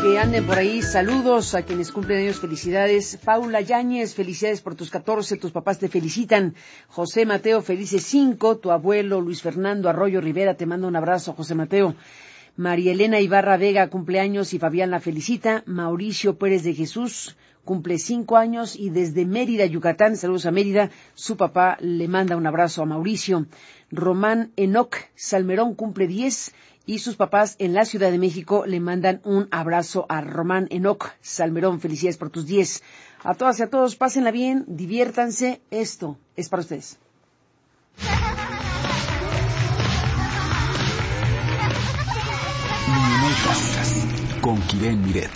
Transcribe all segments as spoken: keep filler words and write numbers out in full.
Que anden por ahí, saludos a quienes cumplen años, felicidades. Paula Yáñez, felicidades por tus catorce, tus papás te felicitan. José Mateo, felices cinco, tu abuelo Luis Fernando Arroyo Rivera te manda un abrazo, José Mateo. María Elena Ibarra Vega, cumpleaños y Fabián la felicita. Mauricio Pérez de Jesús, cumple cinco años y desde Mérida, Yucatán, saludos a Mérida, su papá le manda un abrazo a Mauricio. Román Enoc Salmerón cumple diez y sus papás en la Ciudad de México le mandan un abrazo a Román Enoc Salmerón. Felicidades por tus diez. A todas y a todos, pásenla bien, diviértanse. Esto es para ustedes. Con Kiren Miret.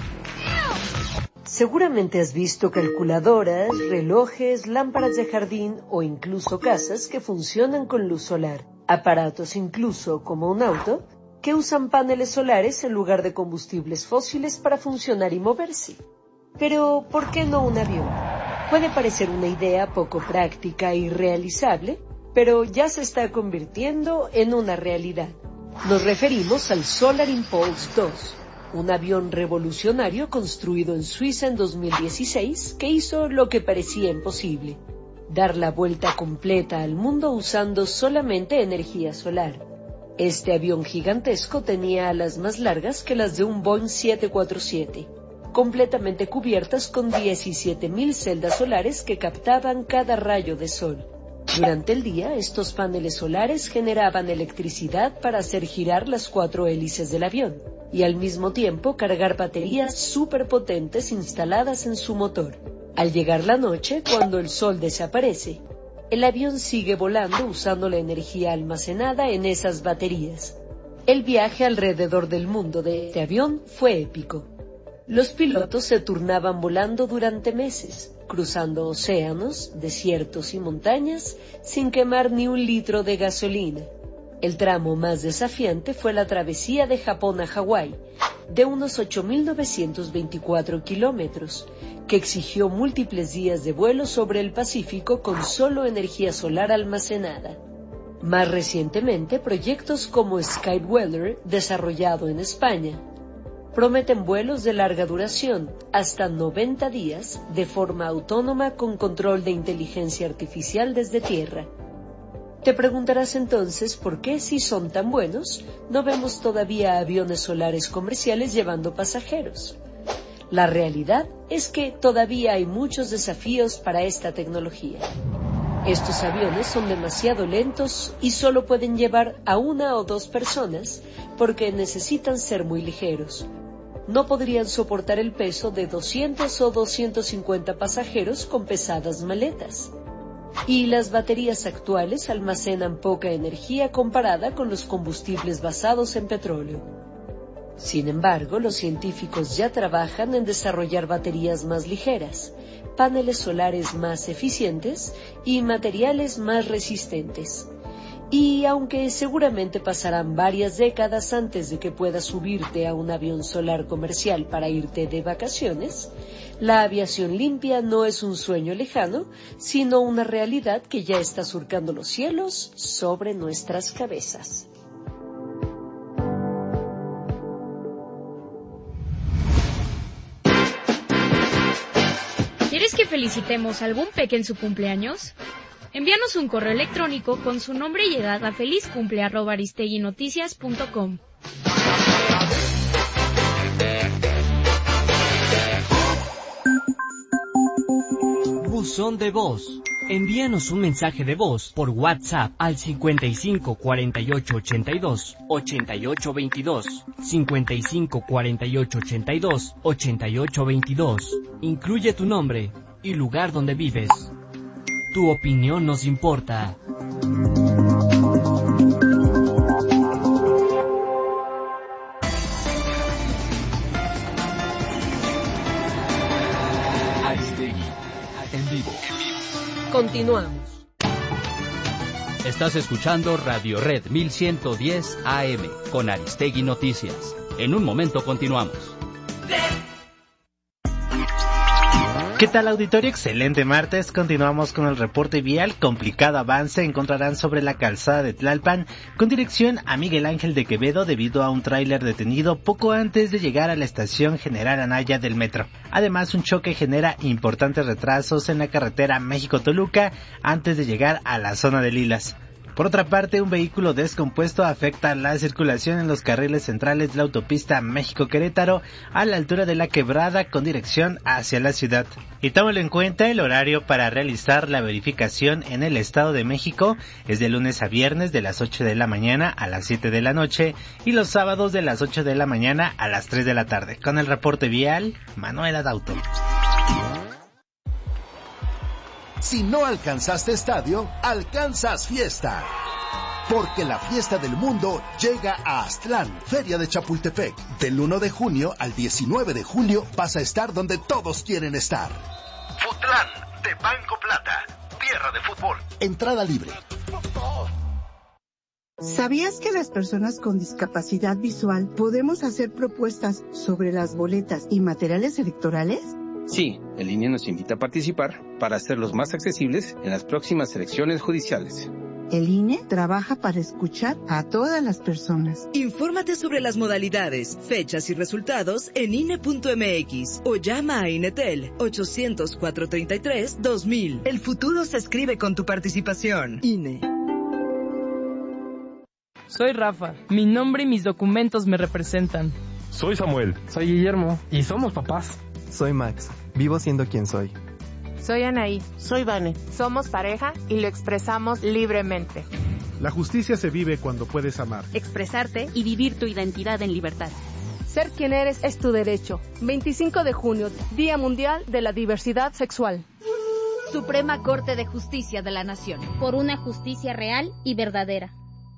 Seguramente has visto calculadoras, relojes, lámparas de jardín o incluso casas que funcionan con luz solar. Aparatos incluso, como un auto, que usan paneles solares en lugar de combustibles fósiles para funcionar y moverse. Pero, ¿por qué no un avión? Puede parecer una idea poco práctica y realizable, pero ya se está convirtiendo en una realidad. Nos referimos al Solar Impulse dos, un avión revolucionario construido en Suiza en dos mil dieciséis que hizo lo que parecía imposible: dar la vuelta completa al mundo usando solamente energía solar. Este avión gigantesco tenía alas más largas que las de un Boeing siete cuatro siete, completamente cubiertas con diecisiete mil celdas solares que captaban cada rayo de sol. Durante el día, estos paneles solares generaban electricidad para hacer girar las cuatro hélices del avión y al mismo tiempo cargar baterías superpotentes instaladas en su motor. Al llegar la noche, cuando el sol desaparece, el avión sigue volando usando la energía almacenada en esas baterías. El viaje alrededor del mundo de este avión fue épico. Los pilotos se turnaban volando durante meses, cruzando océanos, desiertos y montañas sin quemar ni un litro de gasolina. El tramo más desafiante fue la travesía de Japón a Hawái, de unos ocho mil novecientos veinticuatro kilómetros, que exigió múltiples días de vuelo sobre el Pacífico con solo energía solar almacenada. Más recientemente, proyectos como Skydweller, desarrollado en España, prometen vuelos de larga duración, hasta noventa días, de forma autónoma con control de inteligencia artificial desde tierra. Te preguntarás entonces por qué, si son tan buenos, no vemos todavía aviones solares comerciales llevando pasajeros. La realidad es que todavía hay muchos desafíos para esta tecnología. Estos aviones son demasiado lentos y solo pueden llevar a una o dos personas porque necesitan ser muy ligeros. No podrían soportar el peso de doscientos o doscientos cincuenta pasajeros con pesadas maletas. Y las baterías actuales almacenan poca energía comparada con los combustibles basados en petróleo. Sin embargo, los científicos ya trabajan en desarrollar baterías más ligeras, paneles solares más eficientes y materiales más resistentes. Y aunque seguramente pasarán varias décadas antes de que puedas subirte a un avión solar comercial para irte de vacaciones, la aviación limpia no es un sueño lejano, sino una realidad que ya está surcando los cielos sobre nuestras cabezas. ¿Quieres que felicitemos a algún peque en su cumpleaños? Envíanos un correo electrónico con su nombre y edad a felizcumple arroba aristeguinoticias punto com. Buzón de voz. Envíanos un mensaje de voz por WhatsApp al cincuenta y cinco cuarenta y ocho ochenta y dos ochenta y ocho veintidós, cincuenta y cinco cuarenta y ocho ochenta y dos ochenta y ocho veintidós. Incluye tu nombre y lugar donde vives. Tu opinión nos importa. Aristegui, en vivo. Continuamos. Estás escuchando Radio Red mil ciento diez A M con Aristegui Noticias. En un momento continuamos. ¿Qué tal, auditorio? Excelente martes. Continuamos con el reporte vial. Complicado avance encontrarán sobre la calzada de Tlalpan con dirección a Miguel Ángel de Quevedo debido a un tráiler detenido poco antes de llegar a la estación General Anaya del metro. Además, un choque genera importantes retrasos en la carretera México-Toluca antes de llegar a la zona de Lilas. Por otra parte, un vehículo descompuesto afecta la circulación en los carriles centrales de la autopista México-Querétaro a la altura de la Quebrada con dirección hacia la ciudad. Y tómalo en cuenta, el horario para realizar la verificación en el Estado de México es de lunes a viernes de las ocho de la mañana a las siete de la noche y los sábados de las ocho de la mañana a las tres de la tarde. Con el reporte vial, Manuel Adauto. Si no alcanzaste estadio, alcanzas fiesta. Porque la fiesta del mundo llega a Aztlán, Feria de Chapultepec. Del uno de junio al diecinueve de julio vas a estar donde todos quieren estar. Futlán, de Banco Plata, tierra de fútbol. Entrada libre. ¿Sabías que las personas con discapacidad visual podemos hacer propuestas sobre las boletas y materiales electorales? Sí, el I N E nos invita a participar para hacerlos más accesibles en las próximas elecciones judiciales. El I N E trabaja para escuchar a todas las personas. Infórmate sobre las modalidades, fechas y resultados en I N E punto M X o llama a Inetel ochocientos, cuatrocientos treinta y tres, dos mil. El futuro se escribe con tu participación. I N E. Soy Rafa. Mi nombre y mis documentos me representan. Soy Samuel. Soy Guillermo. Y somos papás. Soy Max. Vivo siendo quien soy. Soy Anaí. Soy Vane. Somos pareja y lo expresamos libremente. La justicia se vive cuando puedes amar, expresarte y vivir tu identidad en libertad. Ser quien eres es tu derecho. veinticinco de junio, Día Mundial de la Diversidad Sexual. Suprema Corte de Justicia de la Nación. Por una justicia real y verdadera.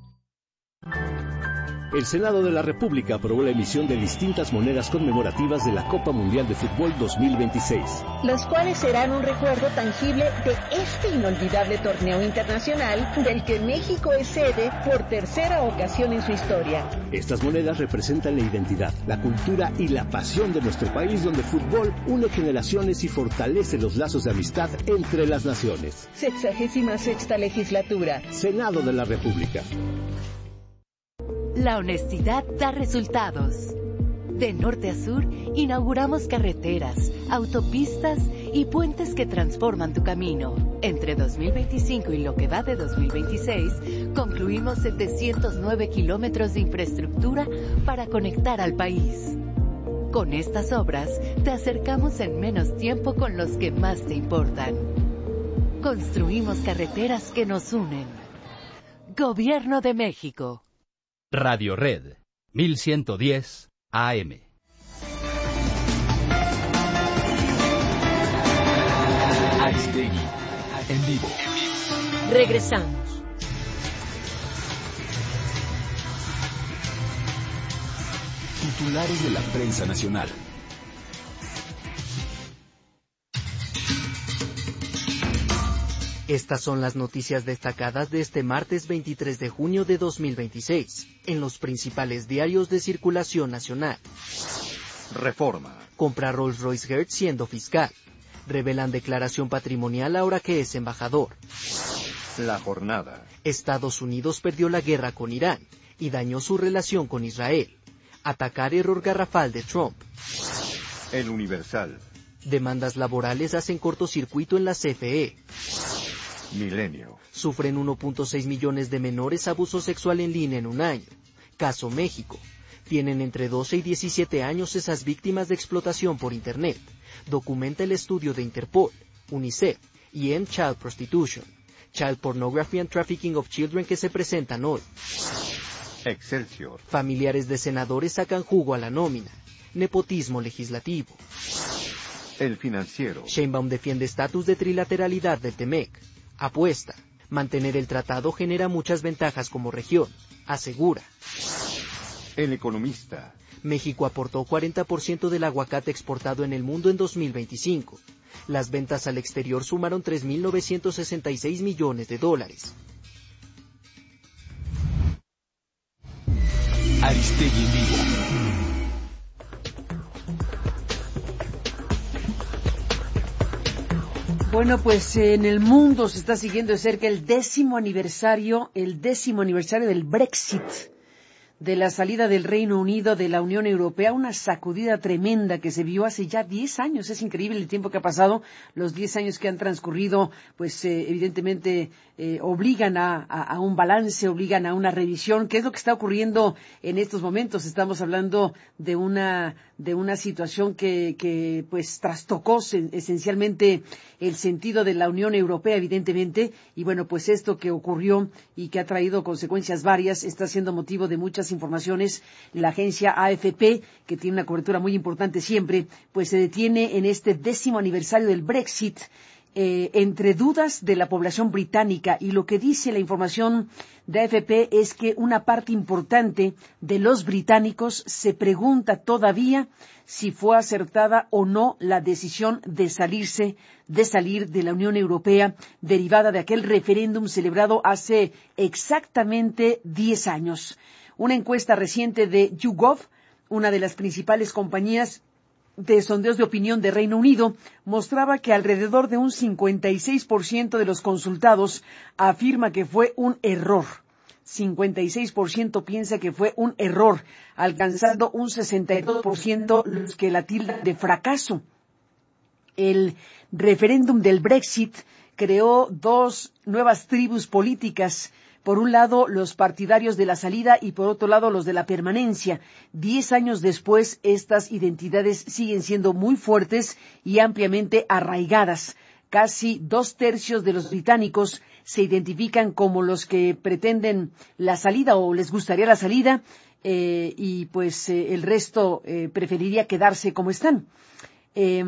El Senado de la República aprobó la emisión de distintas monedas conmemorativas de la Copa Mundial de Fútbol dos mil veintiséis. Las cuales serán un recuerdo tangible de este inolvidable torneo internacional del que México es sede por tercera ocasión en su historia. Estas monedas representan la identidad, la cultura y la pasión de nuestro país, donde el fútbol une generaciones y fortalece los lazos de amistad entre las naciones. Sexagésima sexta legislatura. Senado de la República. La honestidad da resultados. De norte a sur, inauguramos carreteras, autopistas y puentes que transforman tu camino. Entre dos mil veinticinco y lo que va de dos mil veintiséis, concluimos setecientos nueve kilómetros de infraestructura para conectar al país. Con estas obras, te acercamos en menos tiempo con los que más te importan. Construimos carreteras que nos unen. Gobierno de México. Radio Red, mil ciento diez A M. Aristegui, en vivo. Regresamos. Titulares de la prensa nacional. Estas son las noticias destacadas de este martes veintitrés de junio de dos mil veintiséis, en los principales diarios de circulación nacional. Reforma. Compra Rolls-Royce Hertz siendo fiscal. Revelan declaración patrimonial ahora que es embajador. La jornada. Estados Unidos perdió la guerra con Irán y dañó su relación con Israel. Atacar error garrafal de Trump. El Universal. Demandas laborales hacen cortocircuito en la C F E. Milenio. Sufren uno punto seis millones de menores abuso sexual en línea en un año. Caso México. Tienen entre doce y diecisiete años esas víctimas de explotación por Internet. Documenta el estudio de Interpol, UNICEF y End Child Prostitution, Child Pornography and Trafficking of Children que se presentan hoy. Excelsior. Familiares de senadores sacan jugo a la nómina. Nepotismo legislativo. El Financiero. Sheinbaum defiende estatus de trilateralidad del Temec. Apuesta. Mantener el tratado genera muchas ventajas como región. Asegura. El Economista. México aportó cuarenta por ciento del aguacate exportado en el mundo en dos mil veinticinco. Las ventas al exterior sumaron tres mil novecientos sesenta y seis millones de dólares. Aristegui en vivo. Bueno, pues en el mundo se está siguiendo de cerca el décimo aniversario, el décimo aniversario del Brexit, de la salida del Reino Unido de la Unión Europea, una sacudida tremenda que se vio hace ya diez años. Es increíble el tiempo que ha pasado, los diez años que han transcurrido, pues eh, evidentemente eh, obligan a, a, a un balance, obligan a una revisión. ¿Qué es lo que está ocurriendo en estos momentos? Estamos hablando de una de una situación que, que pues trastocó se, esencialmente el sentido de la Unión Europea, evidentemente, y bueno, pues esto que ocurrió y que ha traído consecuencias varias está siendo motivo de muchas informaciones. La agencia A F P, que tiene una cobertura muy importante siempre, pues se detiene en este décimo aniversario del Brexit, eh, entre dudas de la población británica, y lo que dice la información de A F P es que una parte importante de los británicos se pregunta todavía si fue acertada o no la decisión de salirse, de salir de la Unión Europea, derivada de aquel referéndum celebrado hace exactamente diez años. Una encuesta reciente de YouGov, una de las principales compañías de sondeos de opinión de Reino Unido, mostraba que alrededor de un cincuenta y seis por ciento de los consultados afirma que fue un error. cincuenta y seis por ciento piensa que fue un error, alcanzando un sesenta y dos por ciento los que la tildan de fracaso. El referéndum del Brexit creó dos nuevas tribus políticas. Por un lado, los partidarios de la salida y por otro lado, los de la permanencia. Diez años después, estas identidades siguen siendo muy fuertes y ampliamente arraigadas. Casi dos tercios de los británicos se identifican como los que pretenden la salida o les gustaría la salida, eh, y pues eh, el resto eh, preferiría quedarse como están. Eh,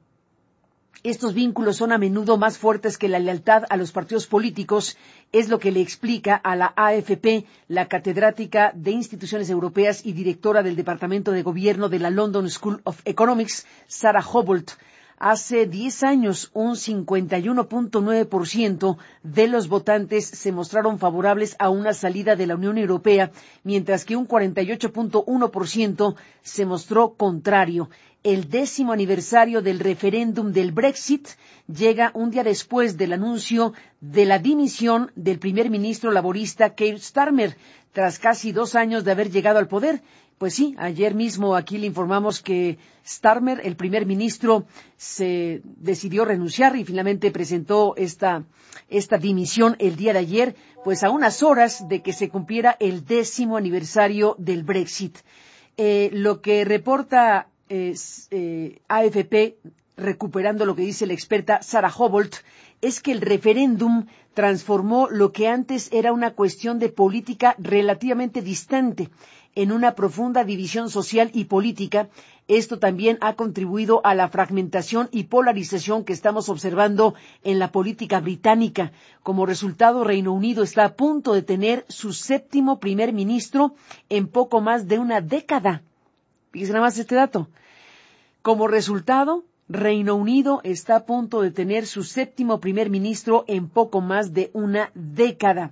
Estos vínculos son a menudo más fuertes que la lealtad a los partidos políticos, es lo que le explica a la A F P la catedrática de Instituciones Europeas y directora del Departamento de Gobierno de la London School of Economics, Sarah Hobolt. Hace diez años, un cincuenta y uno punto nueve por ciento de los votantes se mostraron favorables a una salida de la Unión Europea, mientras que un cuarenta y ocho punto uno por ciento se mostró contrario. El décimo aniversario del referéndum del Brexit llega un día después del anuncio de la dimisión del primer ministro laborista Keir Starmer, tras casi dos años de haber llegado al poder. Pues sí, ayer mismo aquí le informamos que Starmer, el primer ministro, se decidió renunciar y finalmente presentó esta, esta dimisión el día de ayer, pues a unas horas de que se cumpliera el décimo aniversario del Brexit. Eh, lo que reporta eh, eh, A F P, recuperando lo que dice la experta Sarah Hobolt, es que el referéndum transformó lo que antes era una cuestión de política relativamente distante en una profunda división social y política. Esto también ha contribuido a la fragmentación y polarización que estamos observando en la política británica. Como resultado, Reino Unido está a punto de tener su séptimo primer ministro en poco más de una década. Fíjense nada más este dato. Como resultado, Reino Unido está a punto de tener su séptimo primer ministro en poco más de una década.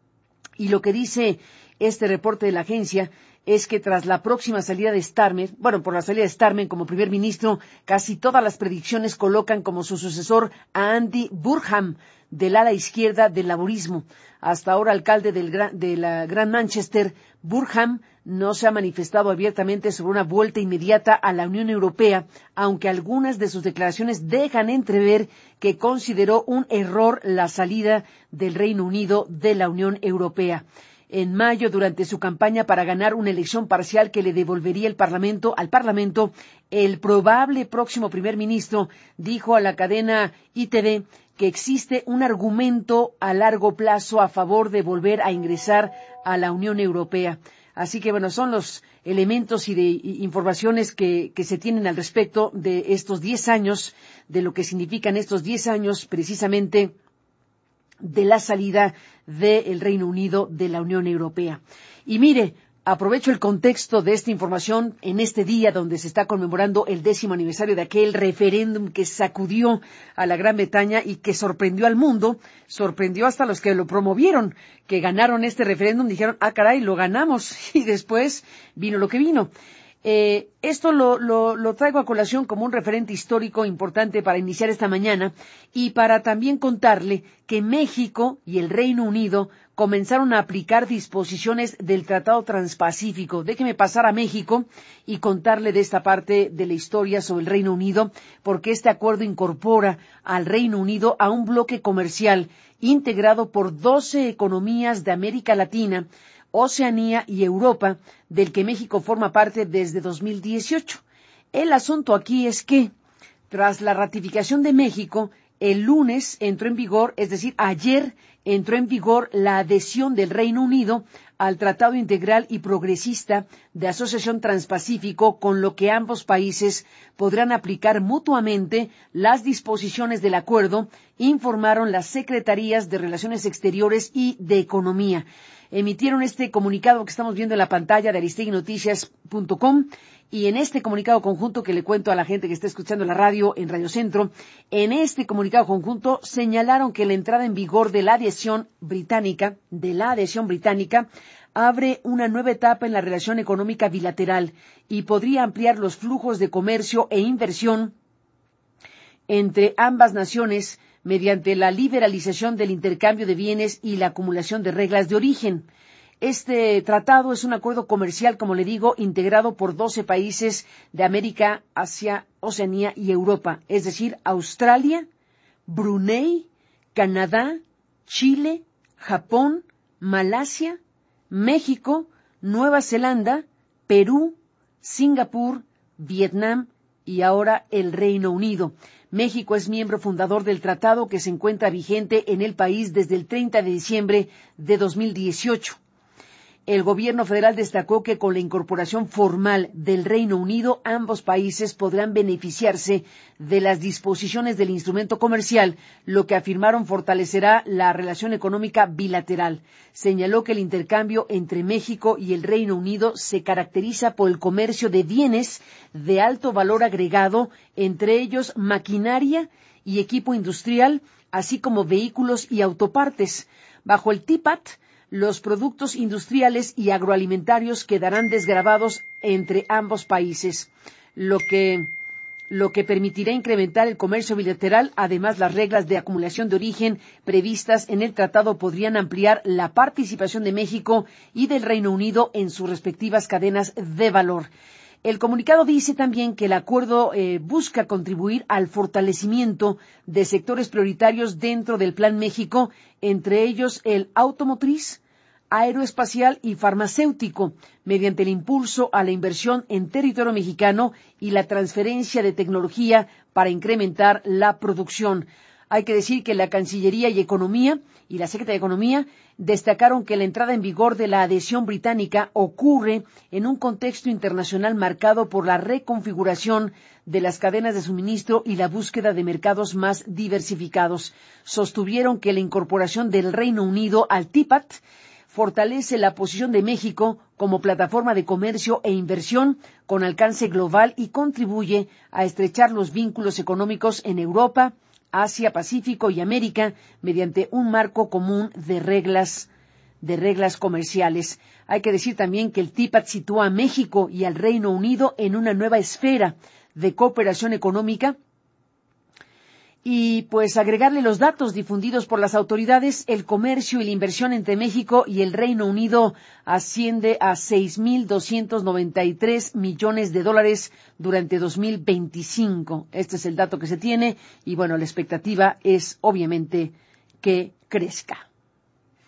Y lo que dice este reporte de la agencia es que tras la próxima salida de Starmer, bueno, por la salida de Starmer como primer ministro, casi todas las predicciones colocan como su sucesor a Andy Burnham, del ala izquierda del laborismo. Hasta ahora alcalde del gran, de la Gran Manchester, Burnham no se ha manifestado abiertamente sobre una vuelta inmediata a la Unión Europea, aunque algunas de sus declaraciones dejan entrever que consideró un error la salida del Reino Unido de la Unión Europea. En mayo, durante su campaña para ganar una elección parcial que le devolvería el Parlamento al Parlamento, el probable próximo primer ministro dijo a la cadena I T V que existe un argumento a largo plazo a favor de volver a ingresar a la Unión Europea. Así que, bueno, son los elementos y de y informaciones que, que se tienen al respecto de estos diez años, de lo que significan estos diez años precisamente de la salida del Reino Unido de la Unión Europea. Y mire, aprovecho el contexto de esta información en este día donde se está conmemorando el décimo aniversario de aquel referéndum que sacudió a la Gran Bretaña y que sorprendió al mundo, sorprendió hasta los que lo promovieron, que ganaron este referéndum, dijeron, ah, caray, lo ganamos, y después vino lo que vino. Eh, esto lo, lo, lo traigo a colación como un referente histórico importante para iniciar esta mañana y para también contarle que México y el Reino Unido comenzaron a aplicar disposiciones del Tratado Transpacífico. Déjeme pasar a México y contarle de esta parte de la historia sobre el Reino Unido, porque este acuerdo incorpora al Reino Unido a un bloque comercial integrado por doce economías de América Latina, Oceanía y Europa, del que México forma parte desde dos mil dieciocho. El asunto aquí es que, tras la ratificación de México, el lunes entró en vigor, es decir, ayer entró en vigor la adhesión del Reino Unido al Tratado Integral y Progresista de Asociación Transpacífico, con lo que ambos países podrán aplicar mutuamente las disposiciones del acuerdo, informaron las Secretarías de Relaciones Exteriores y de Economía. Emitieron este comunicado que estamos viendo en la pantalla de aristegui noticias punto com, y en este comunicado conjunto que le cuento a la gente que está escuchando la radio en Radio Centro, en este comunicado conjunto señalaron que la entrada en vigor de la adhesión británica, de la adhesión británica, abre una nueva etapa en la relación económica bilateral y podría ampliar los flujos de comercio e inversión entre ambas naciones mediante la liberalización del intercambio de bienes y la acumulación de reglas de origen. Este tratado es un acuerdo comercial, como le digo, integrado por doce países de América, Asia, Oceanía y Europa, es decir, Australia, Brunei, Canadá, Chile, Japón, Malasia, México, Nueva Zelanda, Perú, Singapur, Vietnam y ahora el Reino Unido. México es miembro fundador del tratado, que se encuentra vigente en el país desde el treinta de diciembre de dos mil dieciocho. El gobierno federal destacó que con la incorporación formal del Reino Unido, ambos países podrán beneficiarse de las disposiciones del instrumento comercial, lo que afirmaron fortalecerá la relación económica bilateral. Señaló que el intercambio entre México y el Reino Unido se caracteriza por el comercio de bienes de alto valor agregado, entre ellos maquinaria y equipo industrial, así como vehículos y autopartes. Bajo el T I P A T, los productos industriales y agroalimentarios quedarán desgravados entre ambos países, lo que, lo que permitirá incrementar el comercio bilateral. Además, las reglas de acumulación de origen previstas en el tratado podrían ampliar la participación de México y del Reino Unido en sus respectivas cadenas de valor. El comunicado dice también que el acuerdo eh, busca contribuir al fortalecimiento de sectores prioritarios dentro del Plan México, entre ellos el automotriz, aeroespacial y farmacéutico, mediante el impulso a la inversión en territorio mexicano y la transferencia de tecnología para incrementar la producción. Hay que decir que la Cancillería y Economía y la Secretaría de Economía destacaron que la entrada en vigor de la adhesión británica ocurre en un contexto internacional marcado por la reconfiguración de las cadenas de suministro y la búsqueda de mercados más diversificados. Sostuvieron que la incorporación del Reino Unido al T I P A T fortalece la posición de México como plataforma de comercio e inversión con alcance global y contribuye a estrechar los vínculos económicos en Europa, Asia, Pacífico y América mediante un marco común de reglas de reglas comerciales. Hay que decir también que el T I P A T sitúa a México y al Reino Unido en una nueva esfera de cooperación económica. Y pues agregarle los datos difundidos por las autoridades, el comercio y la inversión entre México y el Reino Unido asciende a seis mil doscientos noventa y tres millones de dólares durante dos mil veinticinco. Este es el dato que se tiene y bueno, la expectativa es obviamente que crezca.